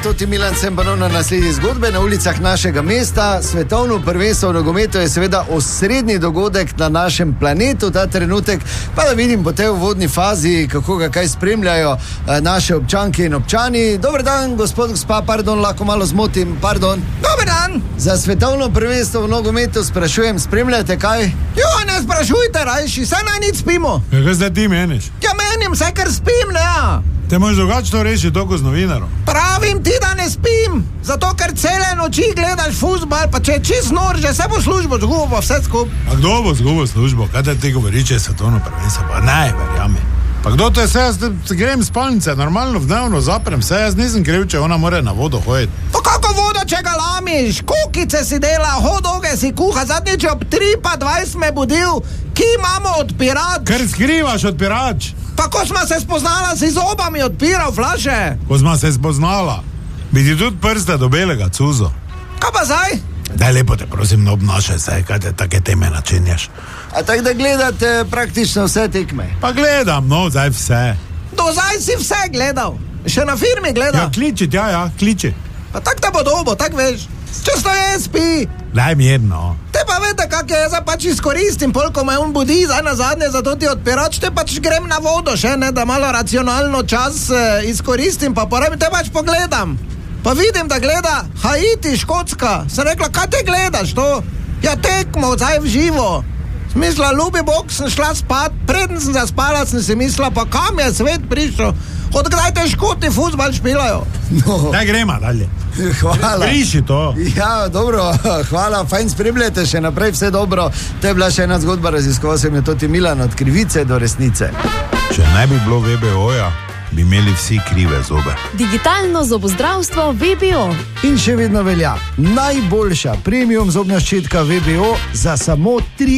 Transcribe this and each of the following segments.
Toti Milan, sem ponovno na sledi zgodbe na ulicah našega mesta. Svetovno prvenstvo v nogometu je seveda osrednji dogodek na našem planetu ta trenutek, pa da vidim po tej uvodni fazi, kako ga kaj spremljajo naše občanke in občani. Dober dan, gospa, pardon, lahko malo zmotim, pardon. Dober dan. Za svetovno prvenstvo v nogometu sprašujem, spremljate kaj? Jo, ne sprašujte rajši, saj naj nič spimo. Ja, kaj zdaj ti meniš? Ja, menim, saj kar spim, ne ja. Te možeš drugače to rešiti toliko z novinarom. Pravim ti, da ne spim, zato ker cele noči gledaš fuzbal, pa če je čist nor, že se bo službo zgubo, vse skup. A kdo bo zgubo službo? Kaj te ti govori, če je svetovno prvenstvo? Pa ne, verjame. Pa kdo to je, se jaz grem spalnice, normalno dnevno zaprem, se jaz nisem kriv, če ona more na vodo hoditi. Pa kako vodo, če ga lamiš? Kukice si dela, hodoge si kuha, zadnjič ob 3:20 me budil, ki imamo odpirač. Ker skrivaš odpirač. Pa ko smo se spoznala, si zobami odpiral flaše. Ko smo se spoznala, bi ti tudi prste do belega cuzo. Kaj pa zdaj? Daj lepo te prosim, ne obnašaj se, kaj te take teme načenjaš. A tako da gledate praktično vse tekme? Pa gledam, no, zdaj vse. Do zdaj si vse gledal. Še na firmi gledal. Ja, kliči, kliči. Pa tak te bo dobo, tak veš. Često je spi. Daj mirno. Te pa vete, kak je, zdaj pač izkoristim, polko me on budi, zdaj na zadnje, zato ti odpirač, te pač grem na vodo še, ne, da malo racionalno čas izkoristim, pa porabim, te pač pogledam. Pa vidim, da gleda Haiti, Škotska. Sem rekla, kaj te gledaš to? Ja, tekmo, zdaj v živo. Smisla, ljubi Bog, sem šla spat, preden sem zaspala, sem si mislila, pa kam je svet prišel? Od kdaj te Škoti fuzbal špilajo? No. Daj grema dalje. Hvala. Priši to. Ja, dobro, hvala, fajn spremljate, še naprej vse dobro. To je bila še ena zgodba, raziskoval sem je Toti Milan od krivice do resnice. Če ne bi bilo VBO-ja, bi imeli vsi krive zobe. Digitalno zobozdravstvo VBO. In še vedno velja najboljša premium zobna ščitka VBO za samo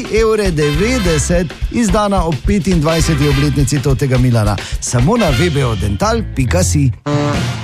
3,90 €, izdana ob 25. obletnici Totega Milana. Samo na vbodental.si.